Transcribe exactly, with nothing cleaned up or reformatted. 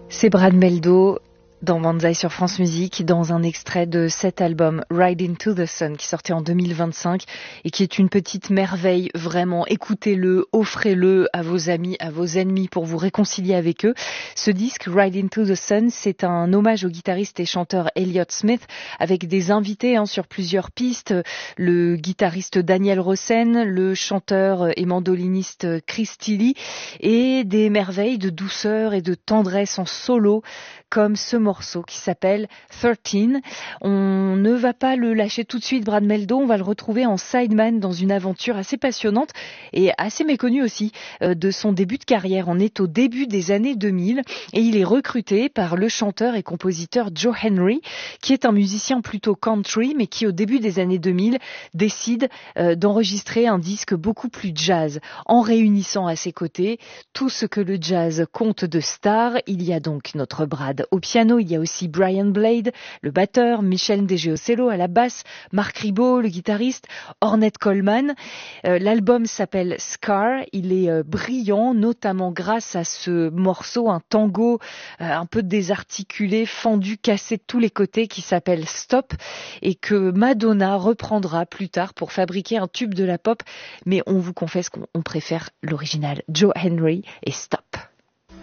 C'est Brad Mehldau dans Banzai sur France Musique, dans un extrait de cet album Ride Into the Sun qui sortait en deux mille vingt-cinq et qui est une petite merveille, vraiment. Écoutez-le, offrez-le à vos amis, à vos ennemis pour vous réconcilier avec eux. Ce disque Ride Into the Sun, c'est un hommage au guitariste et chanteur Elliott Smith avec des invités hein, sur plusieurs pistes. Le guitariste Daniel Rossen, le chanteur et mandoliniste Chris Tilly et des merveilles de douceur et de tendresse en solo comme ce morceau qui s'appelle treize. On ne va pas le lâcher tout de suite, Brad Mehldau, on va le retrouver en sideman dans une aventure assez passionnante et assez méconnue aussi euh, de son début de carrière. On est au début des années deux mille et il est recruté par le chanteur et compositeur Joe Henry, qui est un musicien plutôt country, mais qui au début des années deux mille décide euh, d'enregistrer un disque beaucoup plus jazz, en réunissant à ses côtés tout ce que le jazz compte de stars. Il y a donc notre Brad au piano, il y a aussi Brian Blade, le batteur, Michel Ndegeocello à la basse, Marc Ribot, le guitariste, Ornette Coleman. Euh, l'album s'appelle Scar, il est euh, brillant, notamment grâce à ce morceau, un tango euh, un peu désarticulé, fendu, cassé de tous les côtés qui s'appelle Stop et que Madonna reprendra plus tard pour fabriquer un tube de la pop, mais on vous confesse qu'on on préfère l'original Joe Henry et Stop.